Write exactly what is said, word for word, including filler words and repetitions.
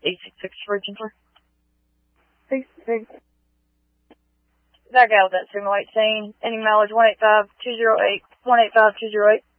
eight six six for Ginger. Six, six. That guy with that signal eighteen. Any mileage one eight five two zero eight. one eight five two zero eight.